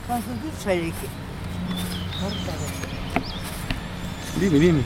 Quando tu c'hai che... Dimmi.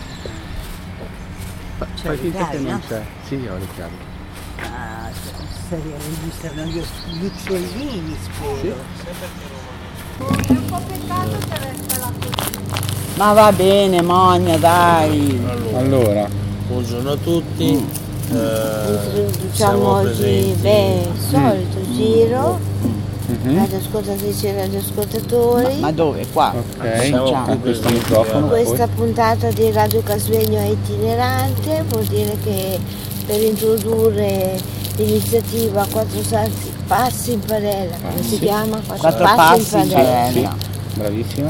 C'è Fai finta che no? non c'è. Sì, ho le chiavi. Ah, saranno gli uccellini, spero. È un po' peccato che resta la cucina. Ma va bene, Monia, dai. Allora. Buongiorno a tutti. Introduciamo oggi il solito giro. Radioascoltatrici e radioascoltatori. Ma dove? Qua? Ok, Facciamo. questo microfono. Questa puntata di Radio Casvegno è itinerante, vuol dire che per introdurre l'iniziativa Quattro passi in padella, come si chiama? Quattro passi in padella. Bravissima.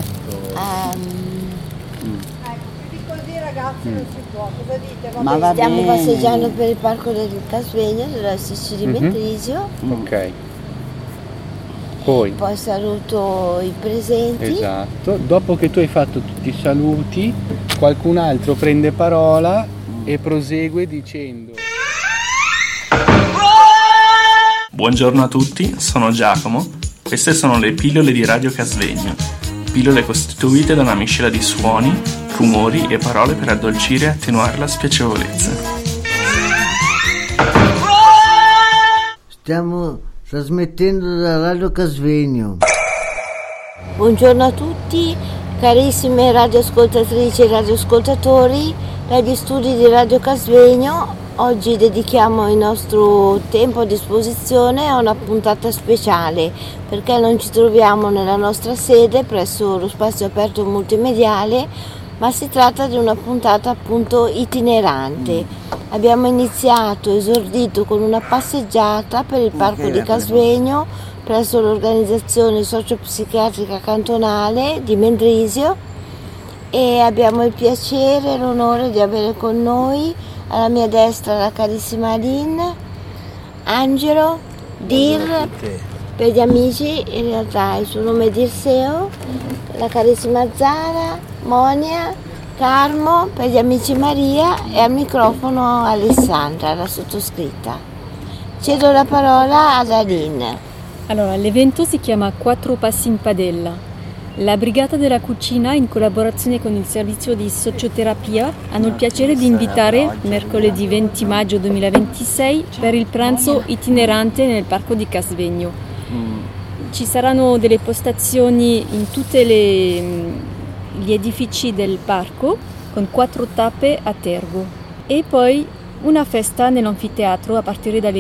Più di così ragazzi non si può, cosa dite? Ma va Stiamo bene. passeggiando per il parco del Casvegno, della Sicilia di Mendrisio. Ok. Poi saluto i presenti. Esatto. Dopo che tu hai fatto tutti i saluti, qualcun altro prende parola e prosegue dicendo: Buongiorno a tutti, sono Giacomo. Queste sono le pillole di Radio Casvegno. Pillole costituite da una miscela di suoni, rumori e parole per addolcire e attenuare la spiacevolezza. Stiamo trasmettendo da Radio Casvegno. Buongiorno a tutti, carissime radioascoltatrici e radioascoltatori, dagli studi di Radio Casvegno. Oggi dedichiamo il nostro tempo a disposizione a una puntata speciale, perché non ci troviamo nella nostra sede presso lo spazio aperto multimediale, ma si tratta di una puntata appunto itinerante. Abbiamo esordito con una passeggiata per il parco di Casvegno presso l'organizzazione socio-psichiatrica cantonale di Mendrisio e abbiamo il piacere e l'onore di avere con noi alla mia destra la carissima Aline, Angelo, Dir, per gli amici in realtà il suo nome è Dirseo, la carissima Zara, Monia, Carmo, per gli amici Maria e al microfono Alessandra, la sottoscritta. Cedo la parola ad Aline. Allora, l'evento si chiama Quattro passi in padella. La Brigata della Cucina, in collaborazione con il servizio di socioterapia, hanno il piacere di invitare mercoledì 20 maggio 2026 per il pranzo itinerante nel parco di Casvegno. Ci saranno delle postazioni in tutti gli edifici del parco con 4 tappe a tergo e poi una festa nell'anfiteatro a partire dalle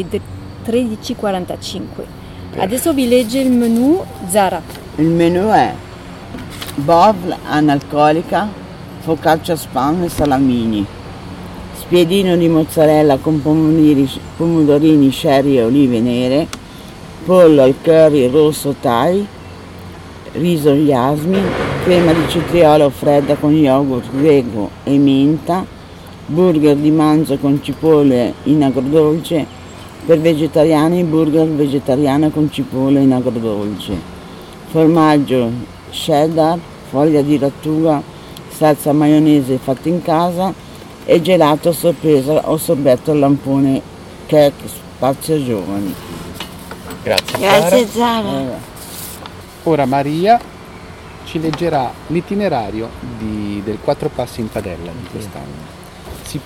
13:45. Adesso vi legge il menù Zara. Il menù è bowl analcolica, focaccia spam e salamini, spiedino di mozzarella con pomodorini sherry e olive nere, pollo al curry rosso thai, riso yasmin, crema di cetriolo fredda con yogurt greco e menta, burger di manzo con cipolle in agrodolce, per vegetariani burger vegetariana con cipolle in agrodolce, formaggio cheddar, foglia di lattuga, salsa maionese fatta in casa e gelato a sorpresa o sorbetto al lampone cake spazio giovani. Grazie. Grazie Zara. Ora Maria ci leggerà l'itinerario del Quattro passi in padella di quest'anno. Si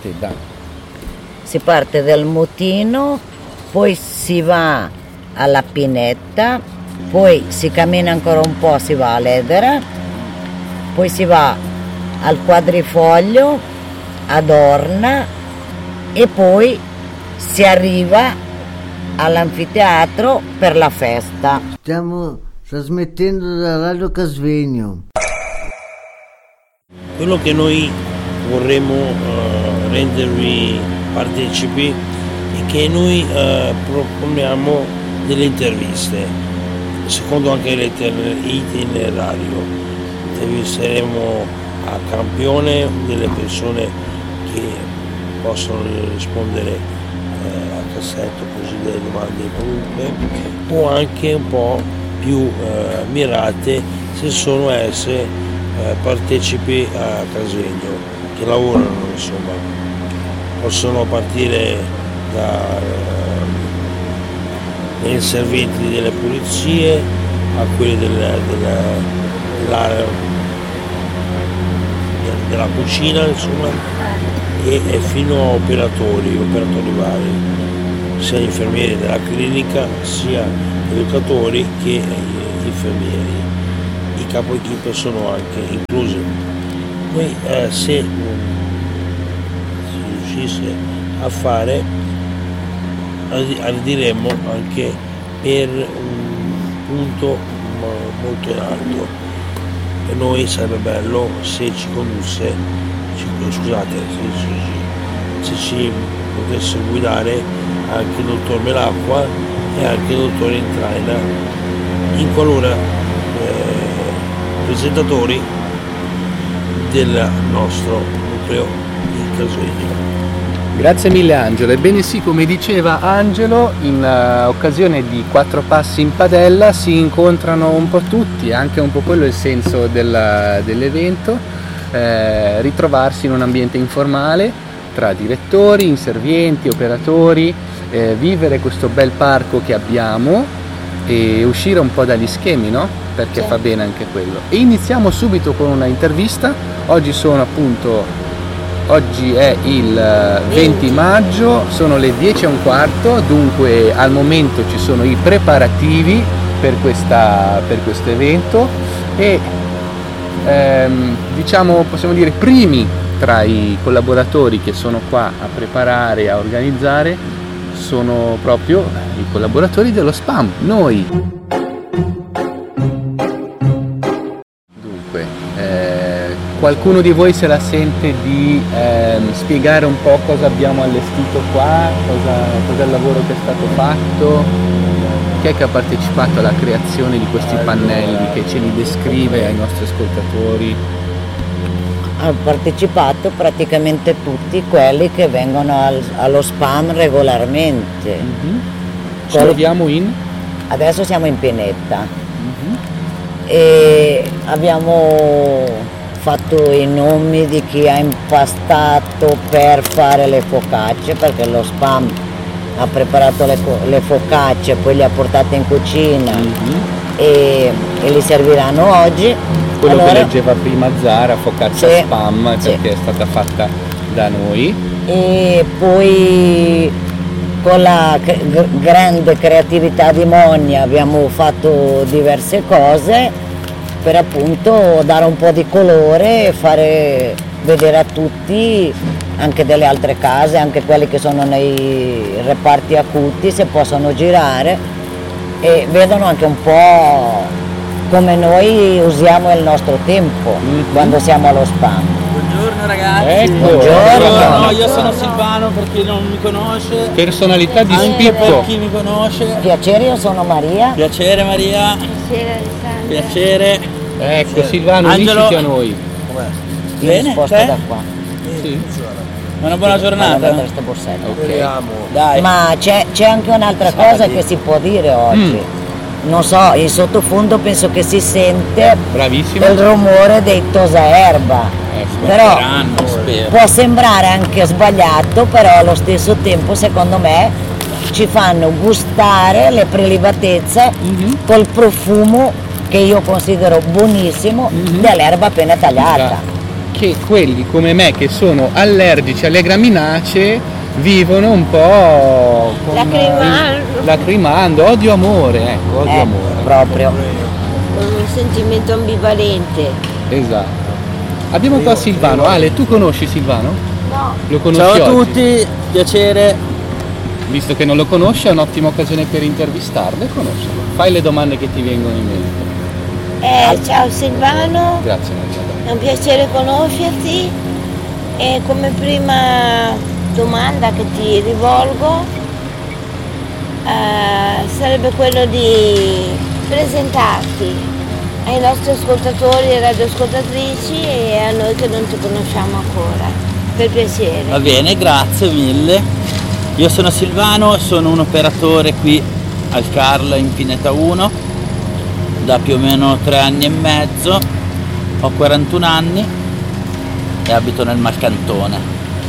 parte dal Mutino, poi si va alla Pinetta, poi si cammina ancora un po', si va a Ledera, poi si va al Quadrifoglio, ad Orna e poi si arriva all'anfiteatro per la festa. Stiamo trasmettendo da Radio Casvegno. Quello che noi vorremmo rendervi partecipi è che noi proponiamo delle interviste. Secondo anche l'itinerario, intervisteremo a campione delle persone che possono rispondere a cassetto così delle domande qualunque, o anche un po' più mirate se sono esse partecipi a Casvegno, che lavorano insomma. Possono partire dai serventi delle pulizie a quelli della cucina, insomma, e fino a operatori vari, sia infermieri della clinica, sia educatori che infermieri. I capo equipe sono anche inclusi. Poi se si riuscisse a fare, arriveremo anche per un punto molto in alto. Per noi sarebbe bello se ci condusse, se ci potesse guidare anche il dottor Melacqua e anche il dottor Entraina, in qualora presentatori del nostro nucleo di Casvegno. Grazie mille Angelo. Ebbene sì, come diceva Angelo, in occasione di Quattro Passi in Padella si incontrano un po' tutti, anche un po' quello è il senso dell'evento, ritrovarsi in un ambiente informale tra direttori, inservienti, operatori, vivere questo bel parco che abbiamo e uscire un po' dagli schemi, no? Perché fa bene anche quello. E iniziamo subito con una intervista. Oggi è il 20 maggio, sono le 10:15, dunque al momento ci sono i preparativi per questo evento e possiamo dire primi tra i collaboratori che sono qua a preparare e a organizzare sono proprio i collaboratori dello SPAM, noi. Qualcuno di voi se la sente di spiegare un po' cosa abbiamo allestito qua, cosa è il lavoro che è stato fatto, chi è che ha partecipato alla creazione di questi pannelli, che ce li descrive ai nostri ascoltatori? Hanno partecipato praticamente tutti quelli che vengono allo SPAM regolarmente. Ci troviamo Adesso siamo in Pinetta e abbiamo fatto i nomi di chi ha impastato per fare le focacce, perché lo SPAM ha preparato le focacce, poi le ha portate in cucina e li serviranno oggi. Quello che leggeva prima Zara, focaccia SPAM, perché è stata fatta da noi. E poi con la grande creatività di Monia abbiamo fatto diverse cose per appunto dare un po' di colore e fare vedere a tutti, anche delle altre case, anche quelli che sono nei reparti acuti, se possono girare e vedono anche un po' come noi usiamo il nostro tempo quando siamo allo SPAM. Buongiorno ragazzi. Ecco. Buongiorno. Io sono Silvano, per chi non mi conosce. Personalità di Anche per spicco. chi mi conosce. Piacere, io sono Maria. Piacere Maria. Piacere. Ecco Silvano, Angelo. unisciti a noi. Io mi sposto da qua. Sì. Una buona giornata. Queste borsette. Ok. Dai. Ma c'è anche un'altra cosa che si può dire oggi. Non so, in sottofondo penso che si sente Bravissimo. il rumore dei tosaerba. Però spero. può sembrare anche sbagliato, però allo stesso tempo secondo me ci fanno gustare le prelibatezze col profumo che io considero buonissimo dell'erba appena tagliata. Che quelli come me che sono allergici alle graminacee vivono un po' lacrimando, odio amore, ecco, odio amore. Proprio. Un sentimento ambivalente. Esatto. Abbiamo qua Silvano. Ale, tu conosci Silvano? No. Lo conosci Ciao a oggi? tutti, piacere. Visto che non lo conosci è un'ottima occasione per intervistarlo e conoscerlo. Fai le domande che ti vengono in mente. Ciao Silvano, Grazie Maria. è un piacere conoscerti e come prima domanda che ti rivolgo sarebbe quello di presentarti ai nostri ascoltatori e radioascoltatrici e a noi che non ti conosciamo ancora, per piacere. Va bene, grazie mille. Io sono Silvano, sono un operatore qui al Carl in Pineta 1 da più o meno 3 anni e mezzo, ho 41 anni e abito nel Malcantone.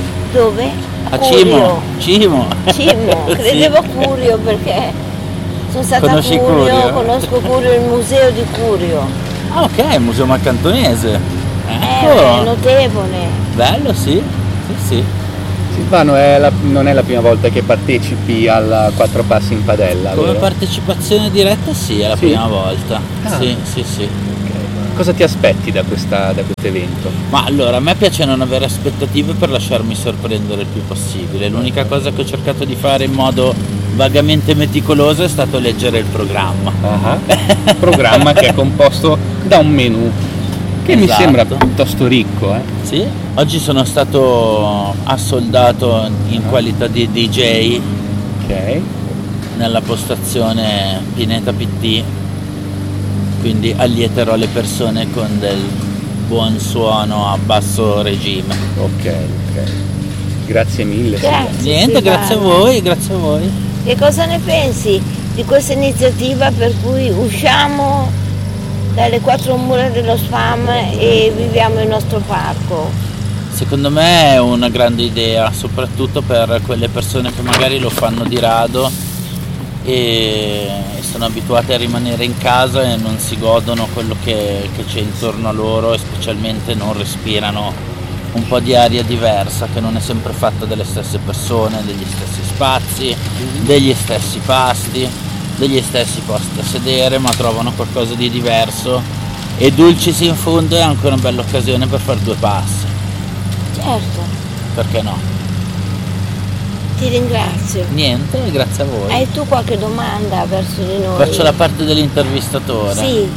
Dove? A Curio. Cimo. Cimo, credevo Curio perché Sono stata Conosci a Curio, Curio? conosco Curio, il museo di Curio. Ah, ok, il Museo Marcantonese. È Ecco. notevole. Bello, sì. Sì. Silvano, non è la prima volta che partecipi al Quattro Passi in Padella, Come vero? partecipazione diretta sì, è la Sì? prima volta. Ah. Sì. Cosa ti aspetti da questo evento? Ma allora, a me piace non avere aspettative per lasciarmi sorprendere il più possibile. L'unica cosa che ho cercato di fare in modo vagamente meticoloso è stato leggere il programma. Programma che è composto da un menù che mi Esatto. sembra piuttosto ricco. Sì, oggi sono stato assoldato in qualità di DJ Ok. nella postazione Pineta PT, quindi allieterò le persone con del buon suono a basso regime. Ok. Grazie mille. Grazie. Niente, Silvano. grazie a voi. Che cosa ne pensi di questa iniziativa per cui usciamo dalle quattro mura dello spam e viviamo il nostro parco? Secondo me è una grande idea, soprattutto per quelle persone che magari lo fanno di rado e sono abituate a rimanere in casa e non si godono quello che c'è intorno a loro e specialmente non respirano un po' di aria diversa che non è sempre fatta dalle stesse persone, degli stessi spazi, degli stessi pasti, degli stessi posti a sedere, ma trovano qualcosa di diverso e Dulcis in fondo è anche una bella occasione per fare due passi. Certo, Perché no? ti ringrazio. Niente, grazie a voi. Hai tu qualche domanda verso di noi? Faccio la parte dell'intervistatore. Sì,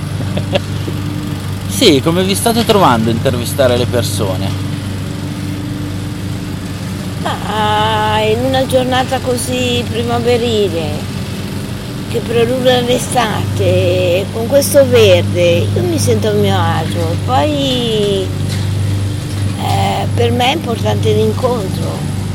Sì, come vi state trovando a intervistare le persone? in una giornata così primaverile che prelude l'estate, con questo verde, io mi sento a mio agio. Poi per me è importante l'incontro.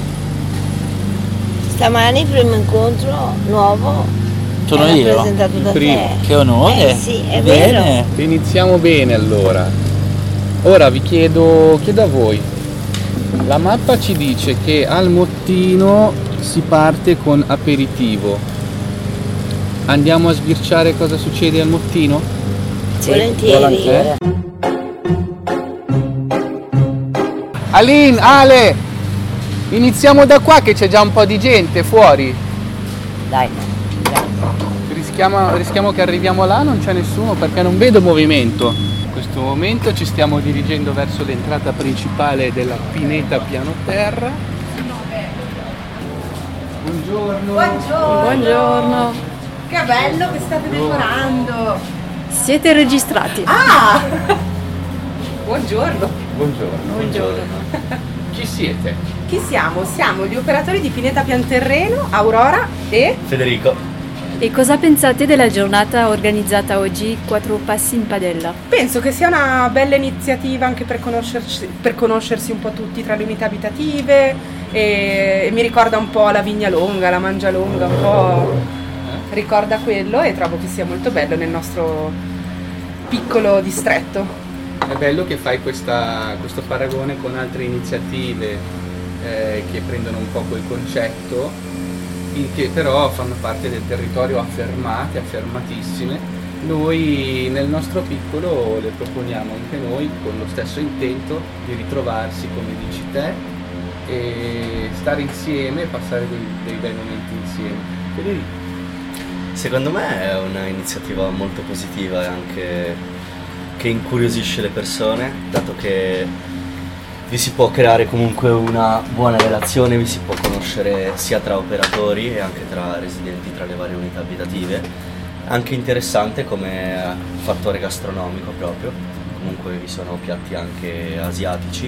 Stamani il primo incontro nuovo Sono è io? rappresentato da Il primo. te. Che onore! Sì, è Bene. vero. Iniziamo bene allora. Ora vi chiedo a voi. La mappa ci dice che al Mottino si parte con aperitivo. Andiamo a sbirciare cosa succede al Mottino? Volentieri. Ale, iniziamo da qua che c'è già un po' di gente fuori. Dai. Rischiamo che arriviamo là, non c'è nessuno perché non vedo movimento. In questo momento ci stiamo dirigendo verso l'entrata principale della Pineta piano terra. Buongiorno. Buongiorno. Che bello che state decorando! Siete registrati? Ah! Buongiorno! Buongiorno. Chi siete? Chi siamo? Siamo gli operatori di Pineta Pianterreno, Aurora e... Federico. E cosa pensate della giornata organizzata oggi, Quattro Passi in Padella? Penso che sia una bella iniziativa anche per conoscersi un po' tutti tra le unità abitative e mi ricorda un po' la Vigna Longa, la Mangialonga, un po' ricorda quello e trovo che sia molto bello nel nostro piccolo distretto. È bello che fai questo paragone con altre iniziative che prendono un po' quel concetto, che però fanno parte del territorio affermatissime. Noi nel nostro piccolo le proponiamo anche noi con lo stesso intento di ritrovarsi, come dici te, e stare insieme e passare dei bei momenti insieme. Federico? Secondo me è un'iniziativa molto positiva e anche che incuriosisce le persone, dato che vi si può creare comunque una buona relazione, vi si può conoscere sia tra operatori e anche tra residenti tra le varie unità abitative. Anche interessante come fattore gastronomico proprio, comunque vi sono piatti anche asiatici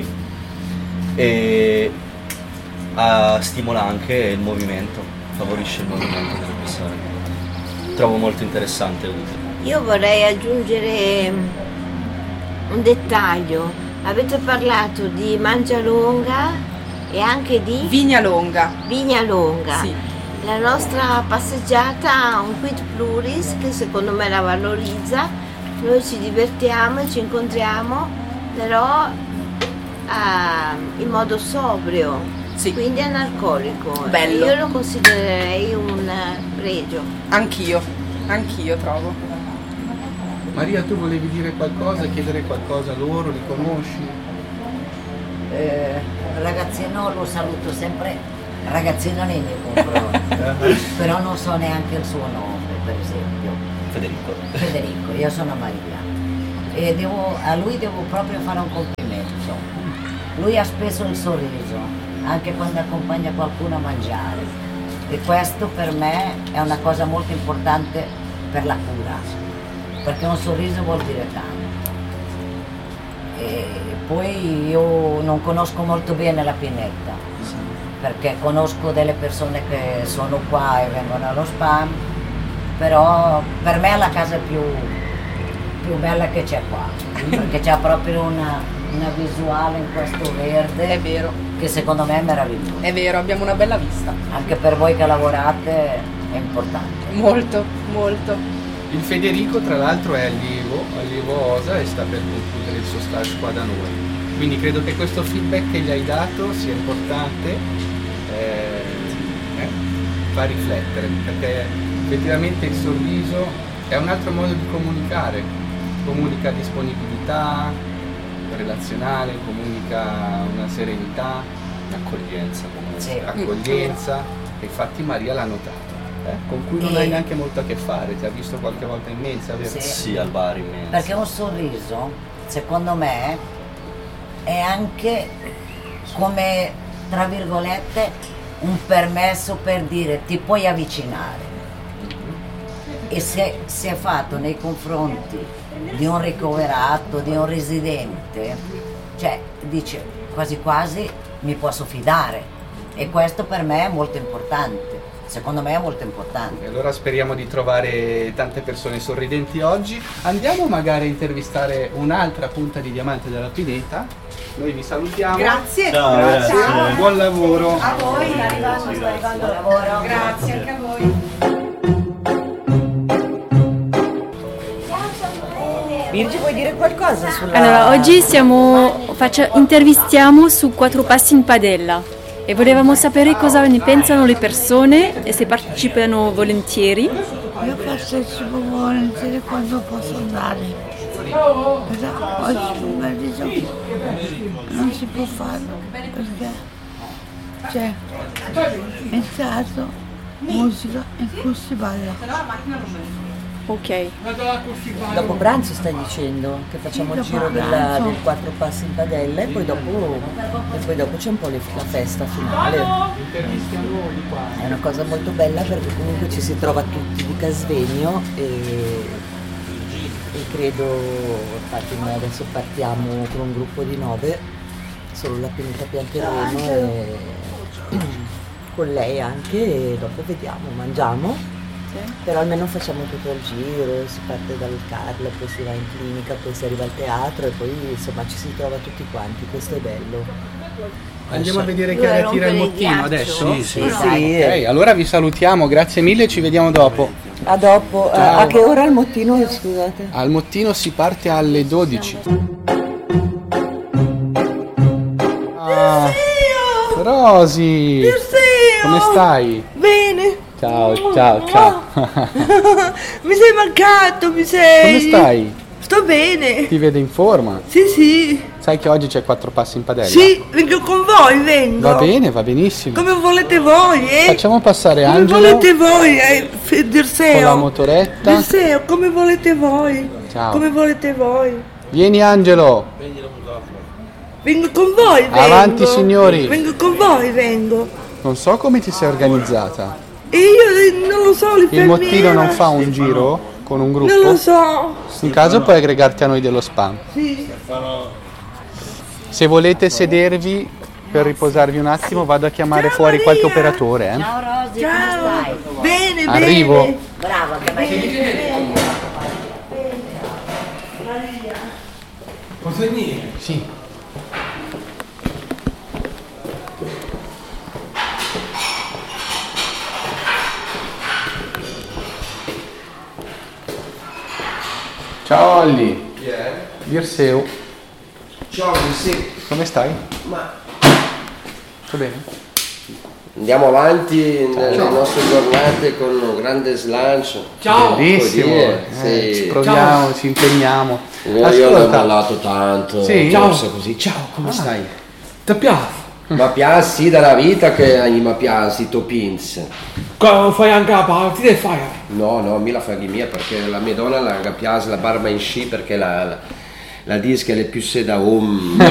e stimola anche il movimento, favorisce il movimento delle persone. Trovo molto interessante e utile. Io vorrei aggiungere un dettaglio. Avete parlato di Mangialonga e anche di Vigna Longa. Vigna Longa. Sì. La nostra passeggiata ha un quid pluris che secondo me la valorizza. Noi ci divertiamo e ci incontriamo, però in modo sobrio, Sì. quindi analcolico. Bello. Io lo considererei un pregio. Anch'io. Anch'io trovo. Maria, tu volevi dire qualcosa, chiedere qualcosa a loro, li conosci? Ragazzino lo saluto sempre, ragazzino nei miei confronti, però non so neanche il suo nome, per esempio. Federico, io sono Maria e a lui devo proprio fare un complimento. Lui ha spesso il sorriso, anche quando accompagna qualcuno a mangiare, e questo per me è una cosa molto importante per la cura, perché un sorriso vuol dire tanto. E poi io non conosco molto bene la Pineta, perché conosco delle persone che sono qua e vengono allo spam, però per me è la casa più bella che c'è qua, perché c'è proprio una visuale in questo verde, È vero, che secondo me è meraviglioso. è vero, abbiamo una bella vista. Anche per voi che lavorate è importante. Molto, molto. Il Federico tra l'altro è allievo OSA e sta per concludere il suo stage qua da noi, quindi credo che questo feedback che gli hai dato sia importante, fa riflettere, perché effettivamente il sorriso è un altro modo di comunicare, comunica disponibilità relazionale, comunica una serenità, Accoglienza comunque. Sì. accoglienza, e infatti Maria l'ha notato. Con cui non hai neanche molto a che fare, ti ha visto qualche volta in mensa, vero? Sì. Sì, al bar in mezzo. Perché un sorriso, secondo me, è anche come, tra virgolette, un permesso per dire ti puoi avvicinare. E se è fatto nei confronti di un ricoverato, di un residente, cioè dice quasi quasi mi posso fidare, e questo per me è molto importante. Secondo me è molto importante. E allora speriamo di trovare tante persone sorridenti oggi. Andiamo magari a intervistare un'altra punta di diamante della Pineta. Noi vi salutiamo. Grazie. Ciao, Grazie. grazie. Buon lavoro. A voi. Sta arrivando il lavoro. Grazie anche a voi. Virgi, vuoi dire qualcosa sulla... Allora, oggi intervistiamo su 4 passi in padella e volevamo sapere cosa ne pensano le persone e se partecipano volentieri. Io partecipo volentieri quando posso andare, però oggi pomeriggio non si può farlo perché c'è il teatro, musica in cui si balla. Ok. Dopo pranzo stai dicendo che facciamo il giro del 4 passi in padella e poi dopo c'è un po' la festa finale. È una cosa molto bella perché comunque ci si trova tutti di Casvegno e credo, infatti noi adesso partiamo con un gruppo di 9, solo la Pineta Pianterreno e con lei anche, e dopo vediamo, mangiamo. Però almeno facciamo tutto il giro, si parte dal Carlo, poi si va in clinica, poi si arriva al teatro e poi insomma ci si trova tutti quanti, questo è bello. Andiamo a vedere chi tira il mottino adesso? Sì. Ok, allora vi salutiamo, grazie mille e ci vediamo dopo. A dopo. Ciao. A che ora il mottino, scusate? Al mottino si parte alle 12. Ah, Rosy! Come stai? Bene. Ciao. Mi sei mancato, Come stai? Sto bene. Ti vedo in forma? Sì. Sai che oggi c'è 4 passi in padella? Sì, vengo con voi, vengo. Va bene, va benissimo. Come volete voi, Facciamo passare Come Angelo volete voi, Dirseo. con la motoretta. Dirseo, come volete voi. Ciao. Come volete voi. Vieni Angelo. Vengo con voi, vengo. Avanti, signori. Vengo con voi, vengo. Non so come ti sei organizzata. E io non lo so, Il mottino non fa un giro con un gruppo? Non lo so. In caso puoi aggregarti a noi dello spam. Sì. Se volete sedervi per riposarvi un attimo, vado a chiamare fuori qualche operatore. Ciao Rosy, Ciao. come stai? Bene, Arrivo. bene. Brava, che vai. Posso venire? Sì. Ciao Olli. Chi è? Dirseu. Ciao, sì. Come stai? Ma Tutto bene? Andiamo avanti nelle nostre giornate con un grande slancio. Ciao! Bellissimo! Ci proviamo, ci impegniamo. Io l'ho mollato tanto. Sì? Ciao! Così. Ciao, come stai? Ti piace? Ma piace sì dalla vita che mi piace i topins. Fai anche la partita e fai? No, mi la fai mia perché la mia donna la piace la barba in sci perché la disca è più da home.